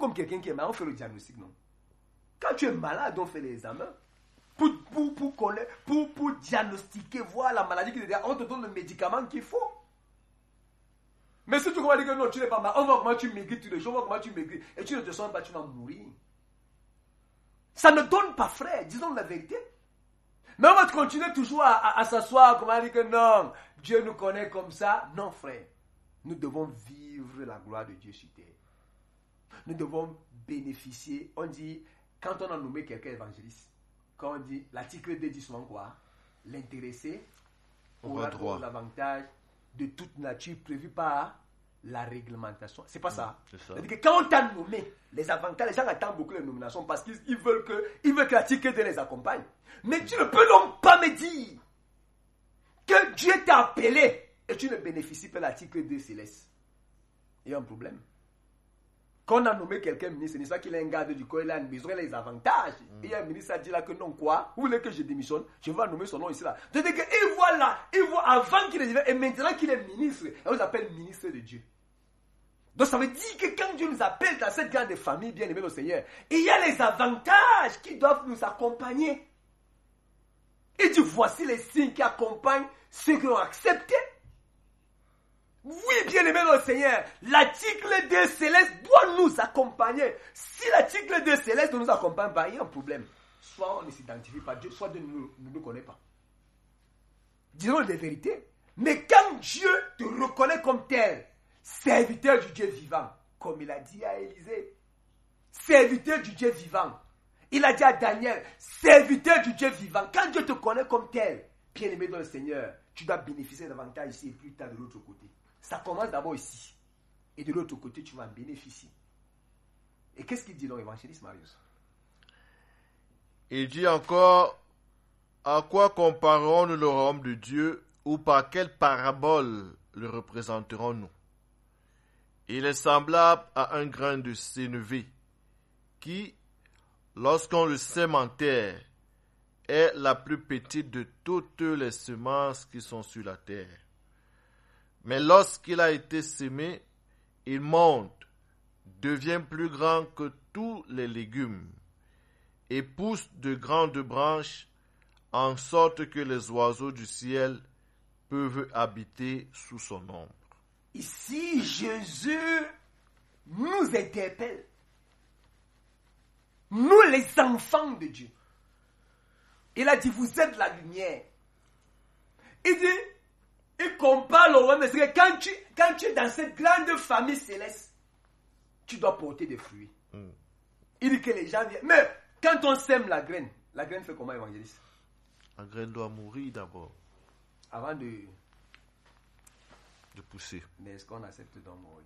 comme quelqu'un qui est malade, on fait le diagnostic, non? Quand tu es malade, on fait les examens. Pour diagnostiquer, voir la maladie qui est derrière, on te donne le médicament qu'il faut. Mais si tu commences à dire que non, tu n'es pas malade, on voit comment tu maigris tous les jours, on voit comment tu maigris, et tu ne te sens pas, tu vas mourir. Ça ne donne pas, frère, disons la vérité. Mais on va continuer toujours à s'asseoir, comment dire que non, Dieu nous connaît comme ça. Non, frère, nous devons vivre la gloire de Dieu sur terre. Nous devons bénéficier. On dit, quand on a nommé quelqu'un évangéliste, quand on dit, l'article 2 dit souvent quoi? L'intéressé aura droit aux avantages de toute nature prévus par la réglementation. C'est pas ça. C'est ça. C'est-à-dire que quand on t'a nommé, les avantages, les gens attendent beaucoup les nominations parce qu'ils veulent que l'article 2 les accompagne. Mais tu ne peux donc pas me dire que Dieu t'a appelé et tu ne bénéficies pas de l'article 2 céleste. Il y a un problème. Quand on a nommé quelqu'un ministre, c'est ça qu'il a un garde du corps, il a une maison, il a les avantages. Et il y a un ministre qui a dit là que non, quoi? Vous voulez que je démissionne? Je vais nommer son nom ici là. C'est-à-dire qu'il voit là, il voit avant qu'il est et maintenant qu'il est ministre, on l'appelle ministre de Dieu. Donc ça veut dire que quand Dieu nous appelle dans cette grande famille bien-aimée au Seigneur, il y a les avantages qui doivent nous accompagner. Et dit voici les signes qui accompagnent ceux qui ont accepté. Oui, bien-aimé dans le Seigneur, l'article 2 céleste doit nous accompagner. Si l'article 2 céleste ne nous accompagne pas, il y a un problème. Soit on ne s'identifie pas à Dieu, soit Dieu ne nous connaît pas. Disons la vérité. Mais quand Dieu te reconnaît comme tel, serviteur du Dieu vivant, comme il a dit à Élisée, serviteur du Dieu vivant. Il a dit à Daniel, serviteur du Dieu vivant. Quand Dieu te connaît comme tel, bien-aimé dans le Seigneur, tu dois bénéficier davantage ici et plus tard de l'autre côté. Ça commence d'abord ici. Et de l'autre côté, tu vas en bénéficier. Et qu'est-ce qu'il dit dans l'évangéliste, Marius? Il dit encore, à quoi comparerons-nous le royaume de Dieu ou par quelle parabole le représenterons-nous? Il est semblable à un grain de sénévé qui, lorsqu'on le sème en terre, est la plus petite de toutes les semences qui sont sur la terre. Mais lorsqu'il a été sémé, il monte, devient plus grand que tous les légumes, et pousse de grandes branches, en sorte que les oiseaux du ciel peuvent habiter sous son ombre. Ici, Jésus nous interpelle. Nous, les enfants de Dieu. Il a dit, vous êtes la lumière. Il dit, il compare le royaume, c'est que quand tu es dans cette grande famille céleste, tu dois porter des fruits. Il dit que les gens viennent. Mais quand on sème la graine fait comment, évangéliste? La graine doit mourir d'abord. Avant de pousser. Mais est-ce qu'on accepte d'en mourir?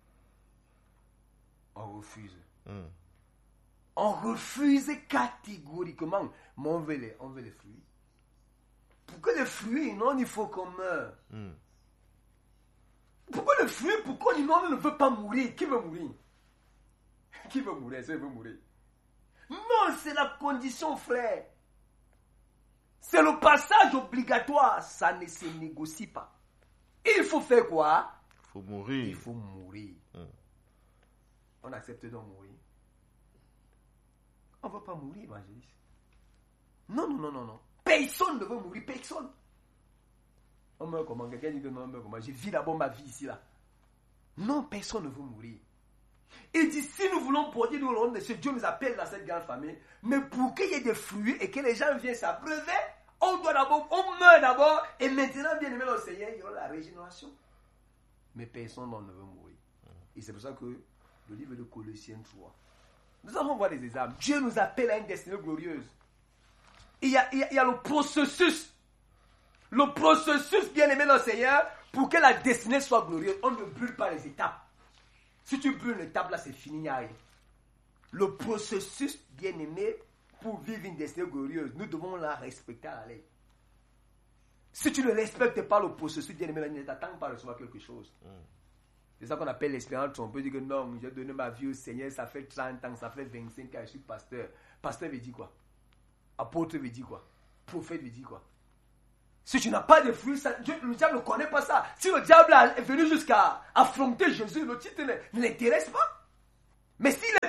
On refuse. On refuse catégoriquement. Mais on veut les fruits. Pour que les fruits, non, il faut qu'on meure. Pourquoi les fruits, pourquoi on ne veut pas mourir? Qui veut mourir? Qui veut mourir? Ça veut mourir. Non, c'est la condition, frère. C'est le passage obligatoire. Ça ne se négocie pas. Il faut faire quoi? Il faut mourir. Il faut mourir. On accepte de mourir. On ne va pas mourir, évangéliste. Non. Personne ne veut mourir, personne. On meurt comment? Quelqu'un dit que non, on meurt comment? J'ai vu d'abord ma vie ici, là. Non, personne ne veut mourir. Il dit, si nous voulons porter le royaume de Dieu nous appelle dans cette grande famille, mais pour qu'il y ait des fruits et que les gens viennent s'abreuver, on meurt d'abord, et maintenant, bien aimé le Seigneur, il y aura la régénération. Mais personne ne veut mourir. Et c'est pour ça que le livre de Colossiens 3, nous allons voir des exemples. Dieu nous appelle à une destinée glorieuse. Il y a le processus. Le processus, bien aimé le Seigneur, pour que la destinée soit glorieuse. On ne brûle pas les étapes. Si tu brûles l'étape là, c'est fini, il n'y a rien. Le processus, bien aimé, pour vivre une destinée glorieuse, nous devons la respecter à la lettre. Si tu ne respectes pas le processus, bien aimé, ne t'attends pas à recevoir quelque chose. C'est ça qu'on appelle l'espérance. On peut dire que non, j'ai donné ma vie au Seigneur, ça fait 30 ans, ça fait 25 ans, je suis pasteur. Pasteur veut dire quoi? Apôtre veut dire quoi? Prophète veut dire quoi? Si tu n'as pas de fruits, le diable ne connaît pas ça. Si le diable est venu jusqu'à affronter Jésus, le titre ne l'intéresse pas. Mais s'il est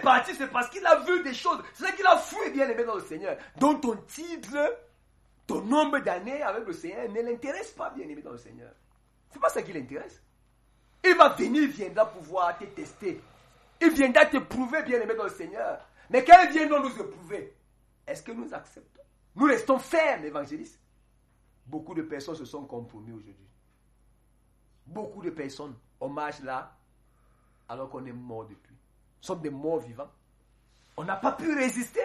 est parti, c'est parce qu'il a vu des choses. C'est ça qu'il a fui, bien aimé dans le Seigneur. Donc ton titre, ton nombre d'années avec le Seigneur ne l'intéresse pas, bien aimé dans le Seigneur. C'est pas ça qui l'intéresse. Il va venir, il viendra pouvoir te tester. Il viendra te prouver, bien aimé dans le Seigneur. Mais quand il viendra nous éprouver, est-ce que nous acceptons? Nous restons fermes, évangélistes. Beaucoup de personnes se sont compromis aujourd'hui. Beaucoup de personnes, on marche là, alors qu'on est mort depuis. Nous sommes des morts vivants. On n'a pas pu résister.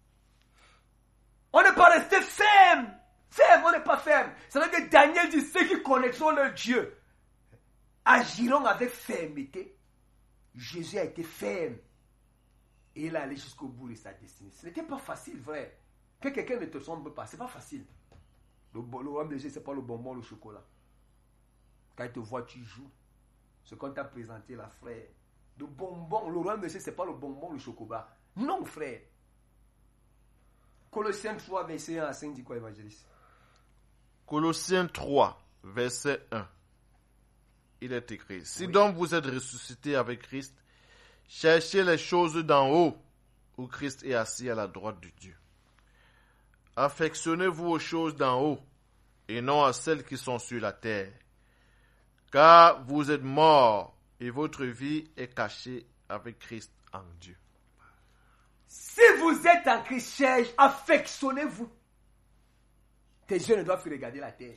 On n'est pas resté ferme. Ferme, on n'est pas ferme. C'est vrai que Daniel dit, ceux qui connaîtront leur Dieu agiront avec fermeté. Jésus a été ferme. Et il est allé jusqu'au bout de sa destinée. Ce n'était pas facile, vrai. Que quelqu'un ne te semble pas, ce n'est pas facile. Le royaume de Dieu, ce n'est pas le bonbon, le chocolat. Quand il te voit, tu joues. Ce qu'on t'a présenté là, frère. Le bonbon, le royaume de Dieu, ce n'est pas le bonbon, le chocolat. Non, frère. Colossiens 3, verset 1 à 5, dit quoi, évangéliste? Colossiens 3, verset 1. Il est écrit, si donc vous êtes ressuscités avec Christ, cherchez les choses d'en haut, où Christ est assis à la droite de Dieu. Affectionnez-vous aux choses d'en haut, et non à celles qui sont sur la terre. Car vous êtes morts, et votre vie est cachée avec Christ en Dieu. Si vous êtes en Christ, affectionnez-vous. Tes yeux ne doivent plus regarder la terre.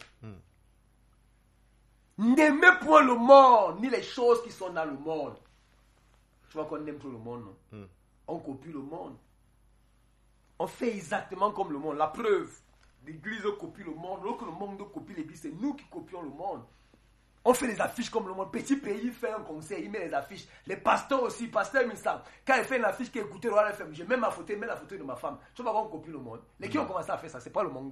N'aimez point le monde, ni les choses qui sont dans le monde. Tu vois qu'on aime tout le monde, non? On copie le monde. On fait exactement comme le monde. La preuve, l'église copie le monde. Lorsque le monde copie l'église, c'est nous qui copions le monde. On fait les affiches comme le monde. Petit pays fait un concert, il met les affiches. Les pasteurs aussi, pasteur Missa, quand il fait une affiche qui écoute Royal FM, je mets ma photo, je mets la photo de ma femme. Tu vois qu'on copie le monde. Les qui ont commencé à faire ça, c'est pas le monde.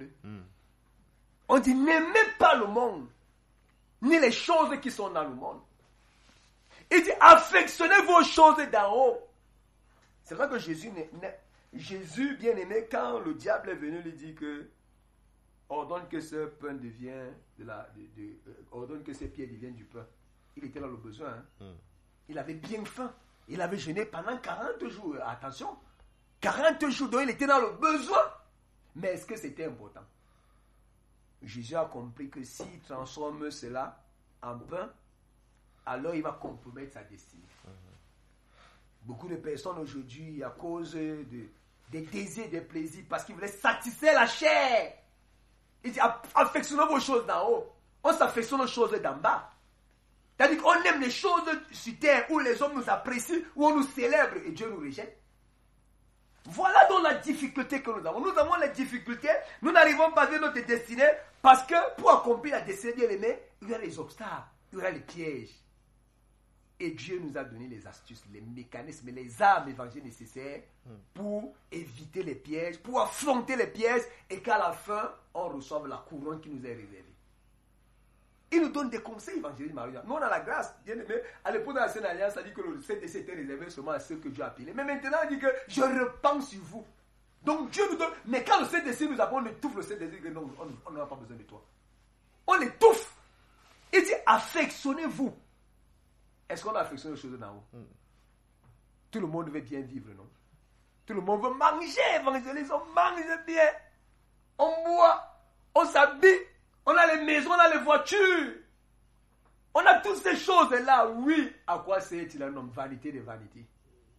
On dit n'aimez pas le monde, ni les choses qui sont dans le monde. Il dit affectionnez vos choses d'en haut. C'est vrai que Jésus, Jésus bien aimé, quand le diable est venu lui dire que ordonne que ce pain devienne ordonne que ces pieds deviennent du pain. Il était dans le besoin. Il avait bien faim. Il avait jeûné pendant 40 jours. Attention, 40 jours, donc il était dans le besoin. Mais est-ce que c'était important? Jésus a compris que s'il transforme cela en pain, alors il va compromettre sa destinée. Beaucoup de personnes aujourd'hui, à cause des désirs, des plaisirs, parce qu'ils voulaient satisfaire la chair. Il dit affectionnez vos choses d'en haut. On s'affectionne aux choses d'en bas. C'est-à-dire qu'on aime les choses sur terre où les hommes nous apprécient, où on nous célèbre et Dieu nous rejette. Voilà donc la difficulté que nous avons. Nous avons les difficultés, nous n'arrivons pas à vivre notre destinée parce que pour accomplir la destinée bien aimée, il y a les obstacles, il y a les pièges. Et Dieu nous a donné les astuces, les mécanismes, les armes évangéliques nécessaires pour éviter les pièges, pour affronter les pièges et qu'à la fin, on reçoive la couronne qui nous est réservée. Il nous donne des conseils évangéliques, Maria. Nous, on a la grâce, bien aimé. À l'époque de la Sainte Alliance, ça dit que le CDC était réservé seulement à ceux que Dieu a appelés. Mais maintenant, il dit que je repens sur vous. Donc Dieu nous donne. Mais quand le CDC nous appelle, on étouffe le CDC, que non, on n'a pas besoin de toi. On l'étouffe. Il dit affectionnez-vous. Est-ce qu'on a affectionné les choses d'en haut? Tout le monde veut bien vivre, non? Tout le monde veut manger, évangéliste, on mange bien. On boit, on s'habille, on a les maisons, on a les voitures. On a toutes ces choses-là, oui. À quoi sert-il un homme? Vanité de vanité.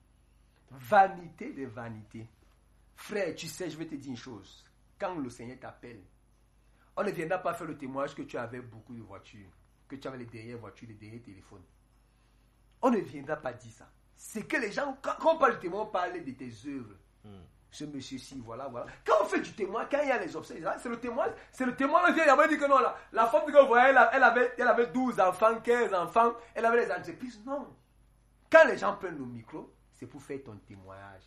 Vanité de vanité. Frère, tu sais, je vais te dire une chose. Quand le Seigneur t'appelle, on ne viendra pas faire le témoignage que tu avais beaucoup de voitures, que tu avais les dernières voitures, les derniers téléphones. On ne viendra pas dire ça. C'est que les gens, quand on parle de témoin, on parle de tes œuvres. Ce monsieur-ci, voilà. Quand on fait du témoin, quand il y a les obstacles, c'est le témoin. Il avait dit que non, la femme que vous voyez, elle avait 12 enfants, 15 enfants, elle avait les entreprises. Non. Quand les gens prennent le micro, c'est pour faire ton témoignage.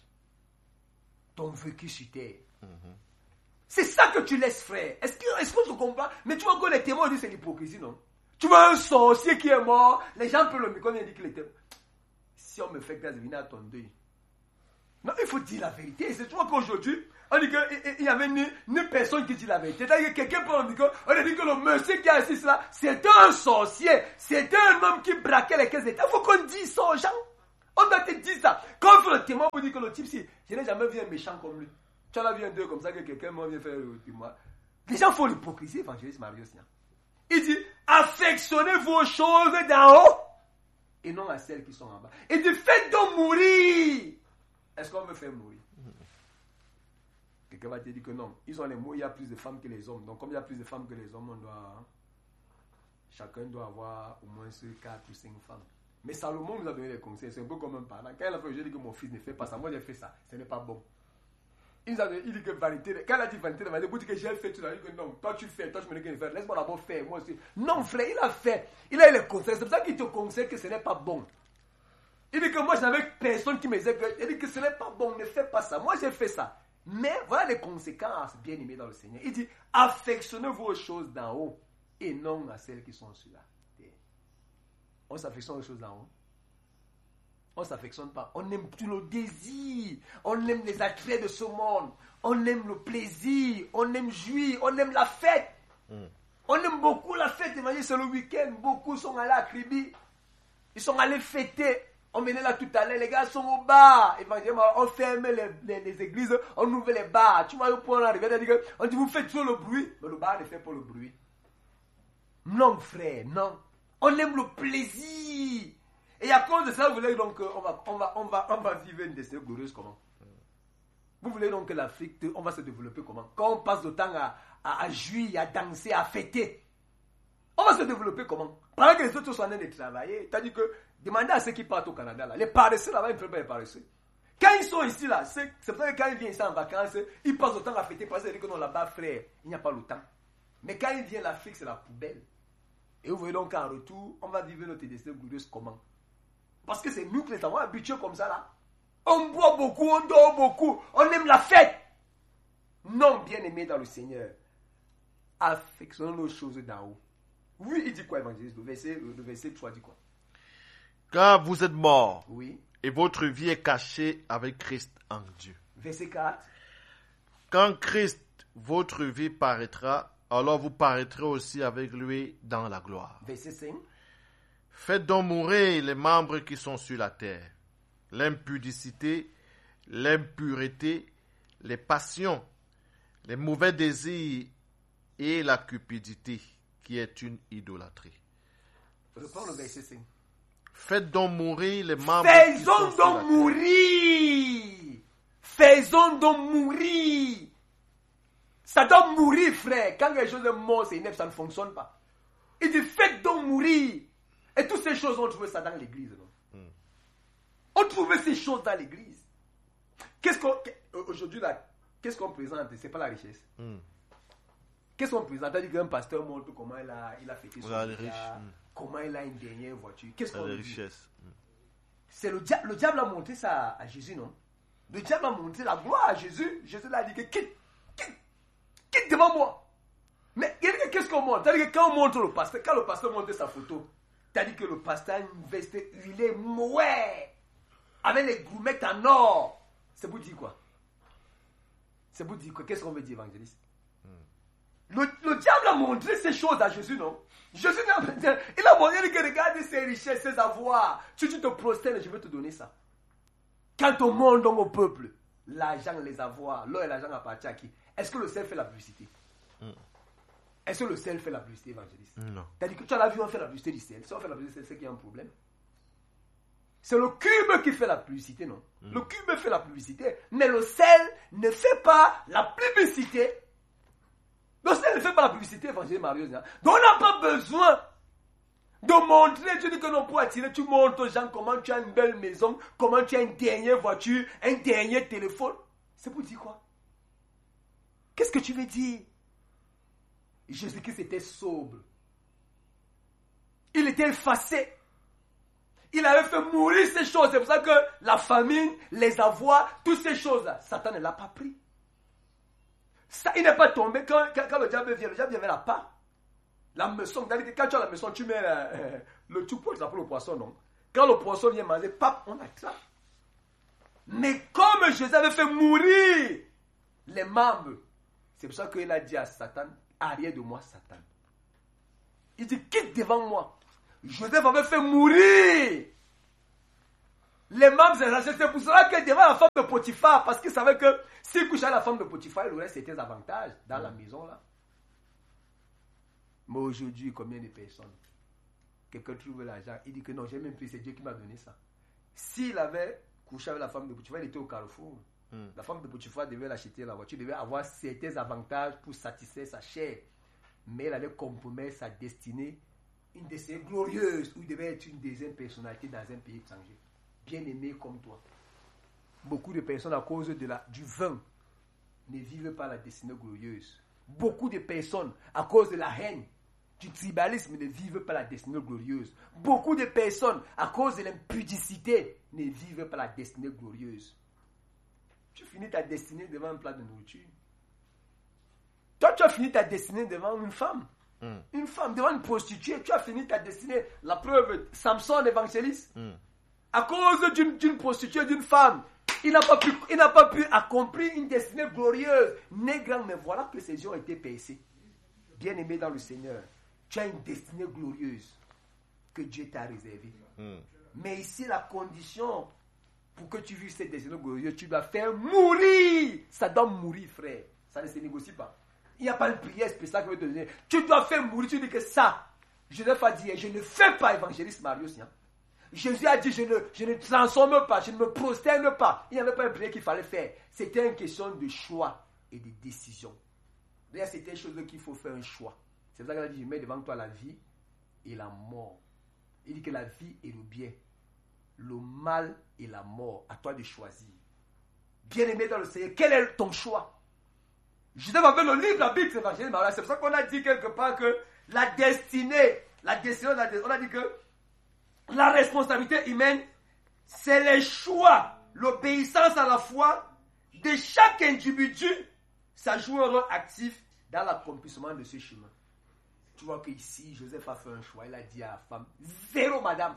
Ton vécu sur terre. C'est ça que tu laisses, frère. Est-ce que tu comprends? Mais tu vois que les témoins disent c'est l'hypocrisie, non? Tu vois un sorcier qui est mort, les gens prennent le micro et disent qu'il était. Si on me fait grâce de venir à ton deuil. Non, il faut dire la vérité. C'est toi qu'aujourd'hui, on dit qu'il n'y avait ni personne qui dit la vérité. C'est-à-dire que quelqu'un prend le micro, on a dit que le monsieur qui a assis là, c'était un sorcier. C'était un homme qui braquait les caisses d'État. Il faut qu'on dise ça aux gens. On doit te dire ça. Quand on fait le témoin, on vous dit que le type, si je n'ai jamais vu un méchant comme lui. Tu en as vu un deux comme ça, que quelqu'un m'a vient faire le témoin. Les gens font l'hypocrisie, évangéliste Marius. Il dit, affectionnez vos choses d'en haut et non à celles qui sont en bas. Il dit, faites donc mourir. Est-ce qu'on veut faire mourir? Quelqu'un va te dire que non. Ils ont les mots, il y a plus de femmes que les hommes. Donc comme il y a plus de femmes que les hommes, chacun doit avoir au moins 4 ou 5 femmes. Mais Salomon nous a donné des conseils. C'est un peu comme un parent. Quand il a fait, je dis que mon fils ne fait pas ça. Moi, j'ai fait ça. Ce n'est pas bon. Il dit que vanité. Quand il a dit vanité, il dit que j'ai fait tout ça. Il dit que non, toi tu fais, toi tu me dis que je fais. Laisse-moi d'abord faire. Moi aussi. Non, frère, il a fait. Il a eu les conseils. C'est pour ça qu'il te conseille que ce n'est pas bon. Il dit que moi, je n'avais personne qui me disait que. Il dit que ce n'est pas bon, ne fais pas ça. Moi, j'ai fait ça. Mais voilà les conséquences, bien aimés dans le Seigneur. Il dit, affectionnez vos choses d'en haut et non à celles qui sont sur la terre. On s'affectionne aux choses d'en haut. On ne s'affectionne pas. On aime tous nos désirs. On aime les attraits de ce monde. On aime le plaisir. On aime jouir. On aime la fête. On aime beaucoup la fête. Imagine, c'est le week-end. Beaucoup sont allés à Kribi. Ils sont allés fêter. On venait là tout à l'heure. Les gars sont au bar. On ferme les églises. On ouvre les bars. Tu vois, au point d'arriver. On dit, vous faites toujours le bruit. Mais le bar ne fait pas le bruit. Non, frère, non. On aime le plaisir. Et à cause de ça, vous voulez donc qu'on va vivre une destinée glorieuse comment? Vous voulez donc que l'Afrique, on va se développer comment? Quand on passe le temps à jouir, à danser, à fêter, on va se développer comment? Pendant que les autres sont en train de travailler, c'est-à-dire que demandez à ceux qui partent au Canada, là, les paresseux là-bas, ils ne font pas les paresseux. Quand ils sont ici, là, c'est pour ça que quand ils viennent ici en vacances, ils passent le temps à fêter parce qu'ils disent que non, là-bas, frère, il n'y a pas le temps. Mais quand ils viennent, l'Afrique, c'est la poubelle. Et vous voyez donc qu'en retour, on va vivre notre destinée glorieuse comment? Parce que c'est nous qui les avons habitués comme ça là. On boit beaucoup, on dort beaucoup, on aime la fête. Non, bien aimé dans le Seigneur. Affectionnons nos choses d'en haut. Oui, il dit quoi, évangéliste? Le verset 3 dit quoi? Car vous êtes morts. Oui. Et votre vie est cachée avec Christ en Dieu. Verset 4. Quand Christ, votre vie paraîtra, alors vous paraîtrez aussi avec lui dans la gloire. Verset 5. Faites donc mourir les membres qui sont sur la terre, l'impudicité, l'impureté, les passions, les mauvais désirs et la cupidité, qui est une idolâtrie. Reprends le verset 5. Faites donc mourir les membres qui sont sur la terre. Faisons donc mourir. Faisons donc mourir. Ça doit mourir, frère. Quand quelque chose est mort, c'est inepte, ça ne fonctionne pas. Il dit, faites donc mourir. Et toutes ces choses, on trouvait ça dans l'église. On trouvait ces choses dans l'église. Aujourd'hui, là, qu'est-ce qu'on présente? Ce n'est pas la richesse. Qu'est-ce qu'on présente? C'est-à-dire qu'un pasteur montre comment il a fêté son mariage, comment il a une dernière voiture. Qu'est-ce qu'on dit? C'est le diable a montré ça à Jésus, non? Le diable a montré la gloire à Jésus. Jésus l'a dit que quitte devant moi. Mais qu'est-ce qu'on montre? C'est-à-dire que quand on montre le pasteur, quand le pasteur montre sa photo, c'est-à-dire que le pasteur a une veste huilée, mouais, avec les goumettes en or. C'est pour dire quoi? C'est pour dire quoi? Qu'est-ce qu'on veut dire, évangéliste? Le diable a montré ces choses à Jésus, non? Jésus, il a montré que regarde ses richesses, ses avoirs. Tu te prosternes, je vais te donner ça. Quand on montre donc au peuple, l'argent, les avoirs, l'or et l'argent appartient à qui? Est-ce que le ciel fait la publicité? Est-ce que le ciel fait la publicité, évangéliste? Non. C'est-à-dire que tu as la vue, on fait la publicité du ciel. Si on fait la publicité, c'est qu'il y a un problème. C'est le cube qui fait la publicité, non? Le cube fait la publicité, mais le ciel ne fait pas la publicité. Le ciel ne fait pas la publicité, évangéliste Marius. Donc on n'a pas besoin de montrer. Tu dis que non, pour attirer, tu montres aux gens comment tu as une belle maison, comment tu as une dernière voiture, un dernier téléphone. C'est pour dire quoi? Qu'est-ce que tu veux dire? Jésus-Christ était sobre. Il était effacé. Il avait fait mourir ces choses. C'est pour ça que la famine, les avoirs, toutes ces choses-là, Satan ne l'a pas pris. Ça, il n'est pas tombé quand le diable vient. Le diable avait la part. La meçon, quand tu as la meçon, tu mets le tout pour le poisson, non? Quand le poisson vient manger, pap, on attrape. Mais comme Jésus avait fait mourir les membres, c'est pour ça qu'il a dit à Satan, arrière de moi, Satan. Il dit, quitte devant moi. Joseph avait fait mourir Les membres, c'est pour cela que devant la femme de Potiphar, parce qu'il savait que s'il couchait avec la femme de Potiphar, il aurait certains avantages dans la maison là. Mais aujourd'hui, combien de personnes, quelqu'un trouve l'argent, il dit que non, j'ai même pris, c'est Dieu qui m'a donné ça. S'il avait couché avec la femme de Potiphar, il était au carrefour. La femme de Potiphar devait l'acheter la voiture, devait avoir certains avantages pour satisfaire sa chair. Mais elle allait compromettre sa destinée, une destinée glorieuse, où il devait être une deuxième personnalité dans un pays étranger. Bien aimé comme toi. Beaucoup de personnes, à cause du vin, ne vivent pas la destinée glorieuse. Beaucoup de personnes, à cause de la haine, du tribalisme, ne vivent pas la destinée glorieuse. Beaucoup de personnes, à cause de l'impudicité, ne vivent pas la destinée glorieuse. Tu finis ta destinée devant un plat de nourriture. Toi, tu as fini ta destinée devant une femme. Une femme, devant une prostituée. Tu as fini ta destinée. La preuve, Samson, évangéliste. À cause d'une prostituée, d'une femme, il n'a pas pu accomplir une destinée glorieuse. Né grand, mais voilà que ses yeux ont été percés. Bien-aimé dans le Seigneur, tu as une destinée glorieuse que Dieu t'a réservée. Mais ici, la condition pour que tu vives cette destinée glorieuse, tu dois faire mourir. Ça doit mourir, frère. Ça ne se négocie pas. Il n'y a pas une prière spéciale que je vais te donner. Tu dois faire mourir. Tu dis que ça, je ne vais pas dire, je ne fais pas évangéliste Marius. Jésus a dit, je ne transforme pas, je ne me prosterne pas. Il n'y avait pas une prière qu'il fallait faire. C'était une question de choix et de décision. D'ailleurs, c'était une chose qu'il faut faire un choix. C'est pour ça qu'il a dit, je mets devant toi la vie et la mort. Il dit que la vie et le bien, le mal et la mort, à toi de choisir. Bien-aimé dans le Seigneur, quel est ton choix? Je devais faire le livre, la Bible, c'est pour ça qu'on a dit quelque part que la destinée, on a dit que la responsabilité humaine, c'est les choix, l'obéissance à la foi de chaque individu. Ça joue un rôle actif dans l'accomplissement de ce chemin. Tu vois qu'ici, Joseph a fait un choix. Il a dit à la femme, 0 madame.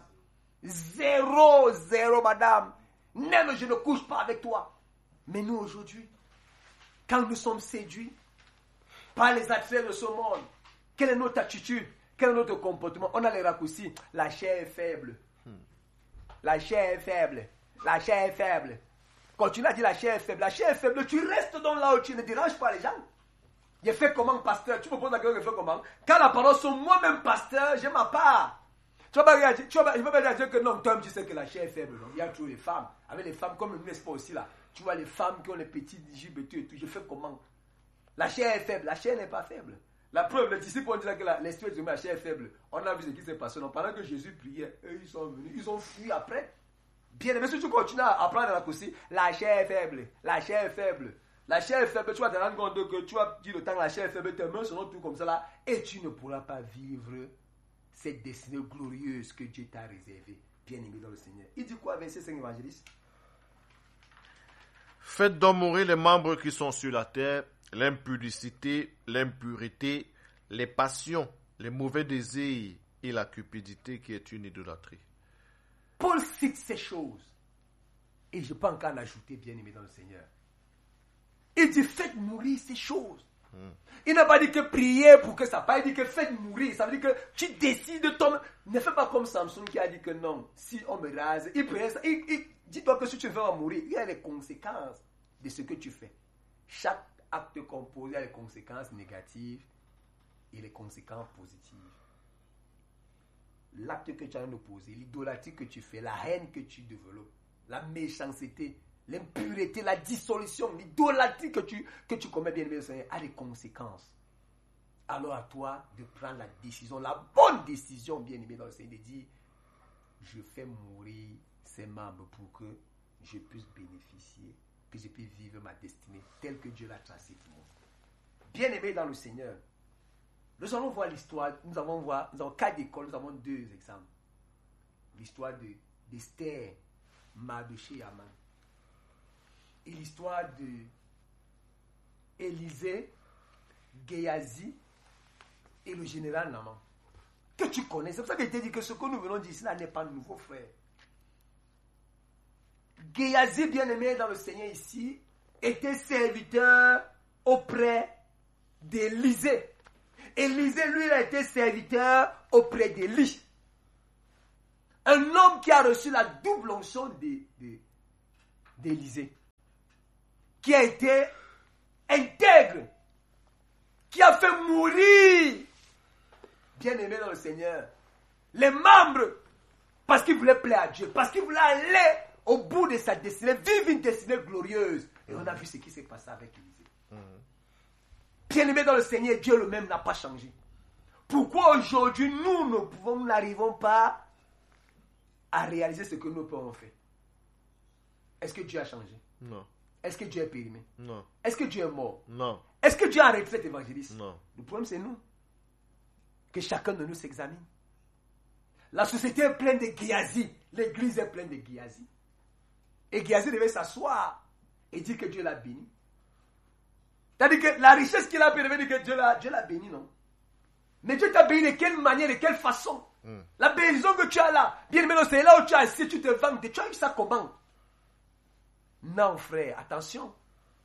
0 madame. Même je ne couche pas avec toi. Mais nous aujourd'hui, quand nous sommes séduits par les attraits de ce monde, quelle est notre attitude? Quel est notre comportement? On a les raccourcis. La chair est faible. La chair est faible. La chair est faible. Quand tu l'as dit la chair est faible, tu restes dans là où tu ne déranges pas les gens. Je fais comment, pasteur? Tu me poses la question, je fais comment? Quand la parole sont moi-même pasteur, j'ai ma part. Tu vas pas regarder, il ne va pas dire que non, Tom, tu sais que la chair est faible. Non? Il y a toujours les femmes. Avec les femmes comme le n'est-ce pas aussi là. Tu vois les femmes qui ont les petits jupes et tout. Je fais comment? La chair est faible. La chair n'est pas faible. La preuve, les disciples ont dit que l'esprit de la chair est faible. On a vu ce qui s'est passé. Donc, pendant que Jésus priait, eux, ils sont venus. Ils ont fui après. Bien aimé, si tu continues à apprendre la coursie, la chair est faible. La chair est faible. La chair est faible. Tu vas te rendre compte que tu as dit le temps que la chair est faible, tes mains seront tout comme ça là. Et tu ne pourras pas vivre cette destinée glorieuse que Dieu t'a réservée. Bien aimé dans le Seigneur. Il dit quoi, verset 5 évangéliste? Faites donc mourir les membres qui sont sur la terre, l'impudicité, l'impureté, les passions, les mauvais désirs et la cupidité qui est une idolâtrie. Paul cite ces choses. Et je peux encore en ajouter, bien aimé dans le Seigneur. Il dit faites mourir ces choses. Il n'a pas dit que prier pour que ça passe. Il dit que faites mourir. Ça veut dire que tu décides de tomber. Ne fais pas comme Samson qui a dit que non. Si on me rase, il priait ça. Dis-toi que si tu veux mourir, il y a les conséquences de ce que tu fais. Chaque acte composé a les conséquences négatives et les conséquences positives. L'acte que tu as opposé, l'idolâtrie que tu fais, la haine que tu développes, la méchanceté, l'impurité, la dissolution, l'idolâtrie que tu commets, bien aimé, a des conséquences. Alors à toi de prendre la décision, la bonne décision, bien aimé dans le Seigneur, de dire je fais mourir ces membres pour que je puisse bénéficier, que je puisse vivre ma destinée telle que Dieu l'a tracée pour moi. Bien aimé dans le Seigneur, nous allons voir l'histoire, nous avons 4 écoles, nous avons 2 exemples. L'histoire d'Esther, Mardochée et Haman. Et l'histoire de Élisée, Géasi et le général Naaman. Que tu connais. C'est pour ça que je t'ai dit que ce que nous venons d'ici là n'est pas nouveau, frère. Géasi, bien aimé dans le Seigneur ici, était serviteur auprès d'Élisée. Élisée, lui, a été serviteur auprès d'Élie. Un homme qui a reçu la double onction d'Élisée. Qui a été intègre. Qui a fait mourir, bien-aimé dans le Seigneur, les membres, parce qu'il voulait plaire à Dieu, parce qu'il voulait aller au bout de sa destinée, vivre une destinée glorieuse. Et on a vu ce qui s'est passé avec Élisée. Bien-aimé dans le Seigneur, Dieu lui-même n'a pas changé. Pourquoi aujourd'hui nous n'arrivons pas à réaliser ce que nos pères ont fait? Est-ce que Dieu a changé? Non. Est-ce que Dieu est périmé? Non. Est-ce que Dieu est mort? Non. Est-ce que Dieu a arrêté cet évangéliste? Non. Le problème, c'est nous. Que chacun de nous s'examine. La société est pleine de Géasi. L'église est pleine de Géasi. Et Géasi devait s'asseoir et dire que Dieu l'a béni. C'est-à-dire que la richesse qu'il a payée devait dire que Dieu l'a béni, non? Mais Dieu t'a béni de quelle manière, de quelle façon? La bénédiction que tu as là, bien aimé, c'est là où tu as assis, tu te vantes. Tu as eu ça comment? Non, frère, attention.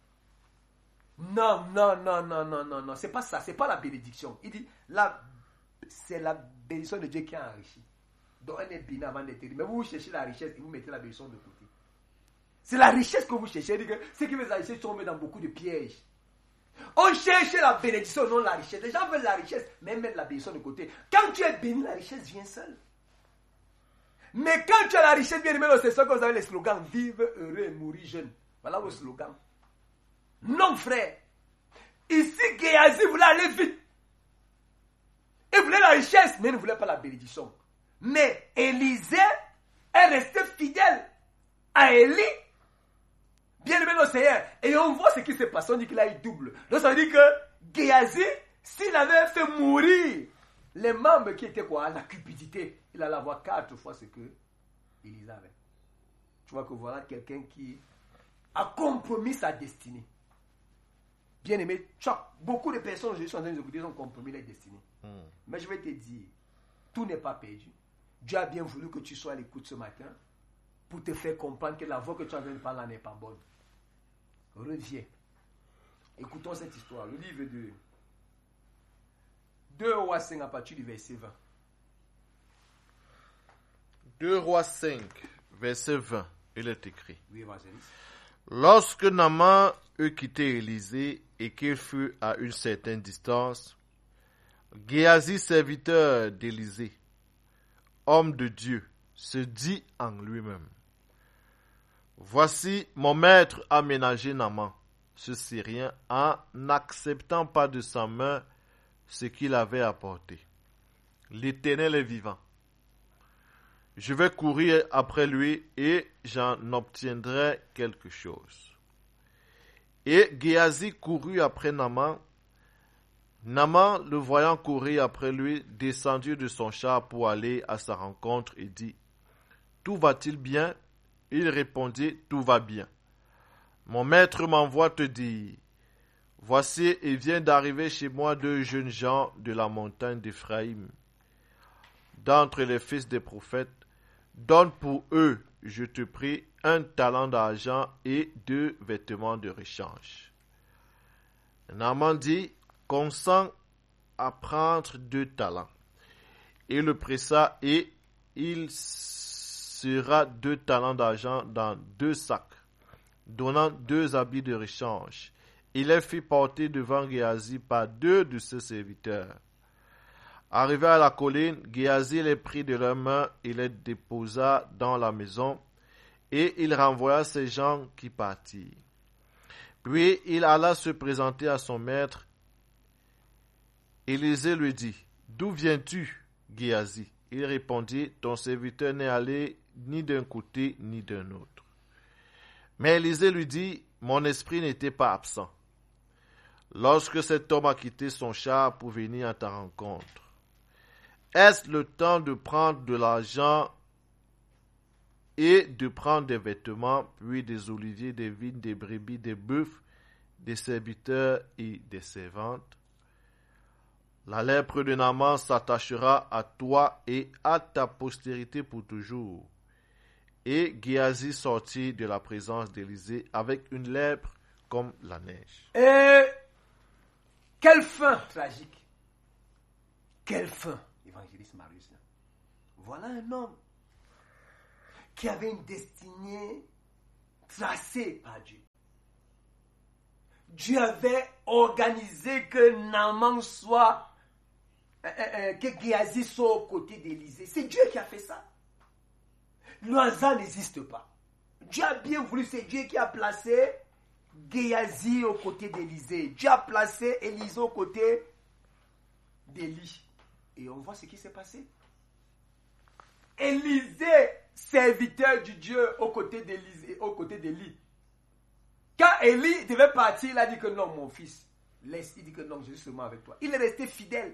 Non. C'est pas ça, c'est pas la bénédiction. Il dit, c'est la bénédiction de Dieu qui a enrichi. Donc, elle est bénie avant d'être bénie. Mais vous cherchez la richesse et vous mettez la bénédiction de côté. C'est la richesse que vous cherchez. Ce qui veut enrichir sont dans beaucoup de pièges. On cherche la bénédiction, non la richesse. Les gens veulent la richesse, mais ils mettent la bénédiction de côté. Quand tu es béni, la richesse vient seule. Mais quand tu as la richesse, bien aimé, c'est ça que vous avez le slogan, vive heureux et mourir jeune. Voilà vos slogans. Non, frère. Ici, Géasi voulait aller vite. Il voulait la richesse, mais il ne voulait pas la bénédiction. Mais Élisée est resté fidèle à Élie. Bien aimé dans le Seigneur. Et on voit ce qui s'est passé. On dit qu'il a eu double. Donc ça veut dire que Géasi, s'il avait fait mourir les membres qui étaient quoi? La cupidité, il allait avoir 4 fois ce que Élisée avait. Tu vois que voilà quelqu'un qui a compromis sa destinée. Bien aimé, beaucoup de personnes aujourd'hui sont en train de écouter, ont compromis leur destinée. Mais je vais te dire, tout n'est pas perdu. Dieu a bien voulu que tu sois à l'écoute ce matin pour te faire comprendre que la voix que tu as en train de parler n'est pas bonne. Reviens. Écoutons cette histoire. Le livre de 2 Rois 5 à partir du verset 20. 2 Rois 5, verset 20, il est écrit. Oui, vas-y. Lorsque Naaman eut quitté Élisée et qu'il fut à une certaine distance, Géasi, serviteur d'Élisée, homme de Dieu, se dit en lui-même: Voici, mon maître a ménagé Naaman, ce Syrien, en n'acceptant pas de sa main ce qu'il avait apporté. L'Éternel est vivant. Je vais courir après lui et j'en obtiendrai quelque chose. Et Géasi courut après Naaman. Naaman, le voyant courir après lui, descendit de son char pour aller à sa rencontre et dit: Tout va-t-il bien? Il répondit: Tout va bien. Mon maître m'envoie te dire: Voici, il vient d'arriver chez moi 2 jeunes gens de la montagne d'Éphraïm, d'entre les fils des prophètes. Donne pour eux, je te prie, 1 talent d'argent et 2 vêtements de rechange. Naaman dit: Consens à prendre 2 talents. Il le pressa et il sera 2 talents d'argent dans 2 sacs, donnant 2 habits de rechange. Il les fit porter devant Géasi par 2 de ses serviteurs. Arrivé à la colline, Géasi les prit de leurs mains et les déposa dans la maison, et il renvoya ces gens qui partirent. Puis il alla se présenter à son maître. Élisée lui dit: D'où viens-tu, Géasi? Il répondit: Ton serviteur n'est allé ni d'un côté ni d'un autre. Mais Élisée lui dit: Mon esprit n'était pas absent lorsque cet homme a quitté son char pour venir à ta rencontre. Est-ce le temps de prendre de l'argent et de prendre des vêtements, puis des oliviers, des vignes, des brebis, des bœufs, des serviteurs et des servantes? La lèpre de Naaman s'attachera à toi et à ta postérité pour toujours. Et Géasi sortit de la présence d'Élisée avec une lèpre comme la neige. Et quelle fin tragique! Quelle fin, évangéliste Marius. Voilà un homme qui avait une destinée tracée par Dieu. Dieu avait organisé que Naaman soit, que Géasi soit aux côtés d'Élisée. C'est Dieu qui a fait ça. Le hasard n'existe pas. Dieu a bien voulu, c'est Dieu qui a placé Géasi aux côtés d'Élisée. Dieu a placé Élisée aux côtés d'Élie. Et on voit ce qui s'est passé. Élisée, serviteur du Dieu, aux côtés d'Élie. Quand Élie devait partir, il a dit que non, mon fils, laisse. Il dit que non, je suis seulement avec toi. Il est resté fidèle.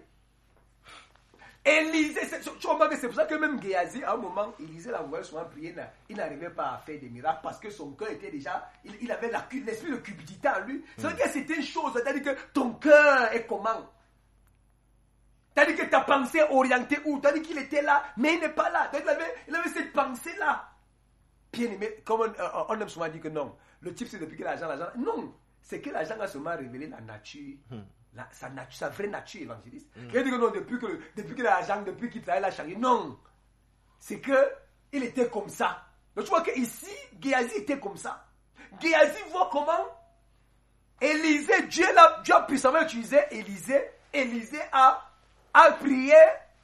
Élisée, tu remarques que c'est pour ça que même Géasi, à un moment, Élisée l'envoyait souvent prier, il n'arrivait pas à faire des miracles parce que son cœur était déjà, il avait l'esprit de cupidité en lui. C'est-à-dire que c'était une chose, c'est-à-dire que ton cœur est comment? C'est-à-dire que ta pensée est orientée où? C'est-à-dire qu'il était là, mais il n'est pas là. Il avait cette pensée-là. Bien aimé, comme on aime souvent dire que non. Le type, c'est depuis que l'argent. Non, c'est que l'argent a seulement révélé la nature, sa vraie nature évangéliste. Il dit que non, depuis que l'argent, depuis qu'il travaille, il a changé. Non, c'est qu'il était comme ça. Donc tu vois qu'ici, Géasi était comme ça. Géasi voit comment Élisée, Dieu a puissamment utilisé Élisée. Élisée a prié.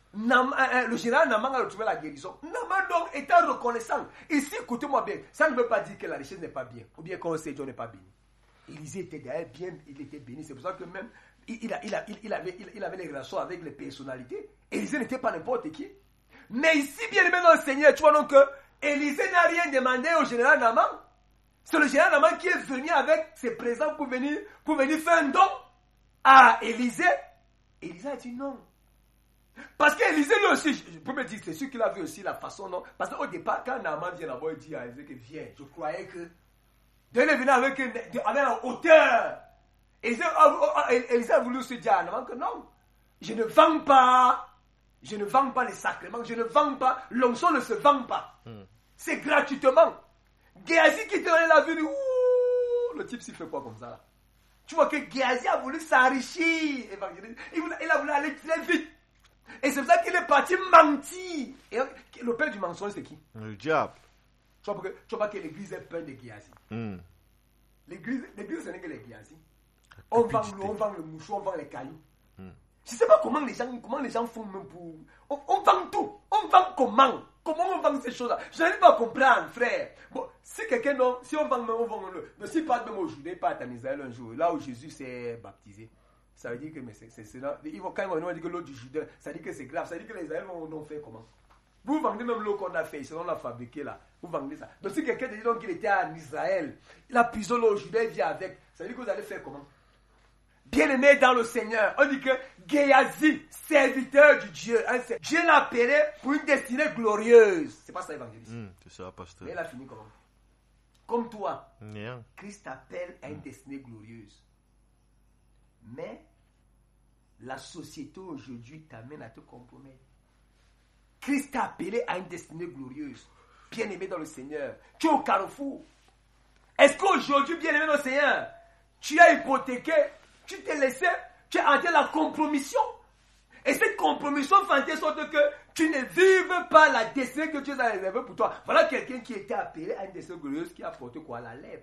Le général Naaman a retrouvé la guérison. Naaman donc étant reconnaissant. Ici, écoutez-moi bien, ça ne veut pas dire que la richesse n'est pas bien, ou bien qu'on sait Dieu n'est pas béni. Élisée était derrière bien, il était béni. C'est pour ça que même il avait les relations avec les personnalités. Élisée n'était pas n'importe qui. Mais ici, bien aimé dans le Seigneur, tu vois donc que Élisée n'a rien demandé au général Naaman. C'est le général Naaman qui est venu avec ses présents pour venir faire un don à Élisée. Élisée a dit non. Parce qu'Élisée lui aussi, je peux me dire, c'est sûr qu'il a vu aussi la façon, non? Parce qu'au départ, quand Naaman vient là-bas, il dit à Élisée que viens, je croyais que Dieu venait avec la hauteur. Élisée a voulu se dire à Naaman que non, je ne vends pas les sacrements, je ne vends pas, l'onction ne se vend pas. C'est gratuitement. Géasi qui te donne la vue, le type s'il fait quoi comme ça là? Tu vois que Géasi a voulu s'enrichir, il a voulu aller très vite. Et c'est pour ça qu'il est parti mentir. Et le père du mensonge, c'est qui? Le diable. Tu vois que l'église est pleine de Géasi. L'église, ce n'est que les Géasi. On vend le mouchon, on vend les cailloux. Je ne sais pas comment les gens font même pour... On vend tout. On vend comment? Comment on vend ces choses-là? Je n'arrive pas à comprendre, frère. Bon, si quelqu'un, non, si on vend, on vend le... Mais si pas même au Judée, pas en Israël un jour, là où Jésus s'est baptisé, ça veut dire que c'est là. Quand ils vont dire que l'eau du Judée, ça veut dire que c'est grave. Ça veut dire que les Israéliens vont faire comment? Vous vendez même l'eau qu'on a fait, selon l'a fabriqué là. Vous vendez ça. Donc si quelqu'un dit qu'il était en Israël, il a puisé l'eau au Judée, il vient avec. Ça veut dire que vous allez faire comment? Bien-aimé dans le Seigneur, on dit que Géasi, serviteur du Dieu, Dieu l'a appelé pour une destinée glorieuse. C'est pas ça l'évangéliste. C'est ça, pasteur. Mais il a fini comment? Comme toi, Yeah. Christ t'appelle à une destinée glorieuse. Mais la société aujourd'hui t'amène à te compromettre. Christ t'a appelé à une destinée glorieuse. Bien-aimé dans le Seigneur, tu es au carrefour. Est-ce qu'aujourd'hui, bien-aimé dans le Seigneur, tu as hypothéqué, tu t'es laissé, tu as entré la compromission? Et cette compromission fait en sorte que tu ne vives pas la destinée que Dieu a réservée pour toi. Voilà quelqu'un qui était appelé à une destinée glorieuse qui a porté quoi? La lèpre.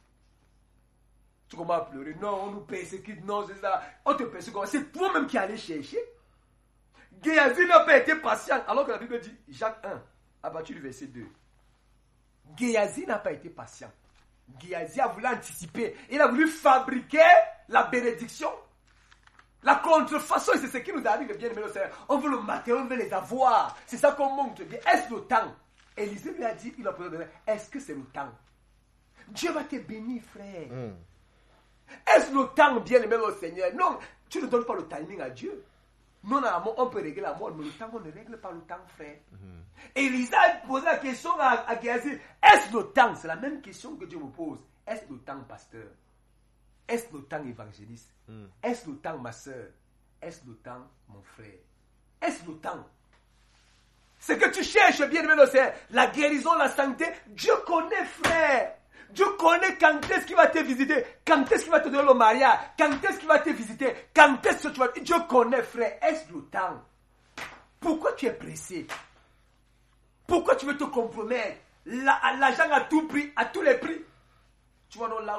Tu commences à pleurer. Non, on nous persécute. Non, c'est ça. On te persécute. C'est toi-même qui allais chercher. Géasi n'a pas été patient. Alors que la Bible dit, Jacques 1, à partir du verset 2. Géasi n'a pas été patient. Géasi a voulu anticiper. Il a voulu fabriquer la bénédiction. La contrefaçon, c'est ce qui nous arrive bien aimé le Seigneur. On veut le matériel, on veut les avoir. C'est ça qu'on montre bien. Est-ce le temps? Élisée lui a dit, il a posé le est-ce que c'est le temps? Dieu va te bénir, frère. Est-ce le temps, bien aimé le Seigneur? Non, tu ne donnes pas le timing à Dieu. Non, on peut régler la mort, mais le temps, on ne règle pas le temps, frère. Élisée a posé la question à Géasi. Est-ce le temps? C'est la même question que Dieu me pose. Est-ce le temps, pasteur? Est-ce le temps, évangéliste? Est-ce le temps, ma soeur? Est-ce le temps, mon frère? Est-ce le temps? Ce que tu cherches, bien aimé, c'est la guérison, la santé. Dieu connaît, frère. Dieu connaît quand est-ce qu'il va te visiter, quand est-ce qu'il va te donner le mariage, quand est-ce qu'il va te visiter, quand est-ce que tu vas... Dieu connaît, frère. Est-ce le temps? Pourquoi tu es pressé? Pourquoi tu veux te compromettre? l'argent à tout prix, à tous les prix. Tu vois, non, là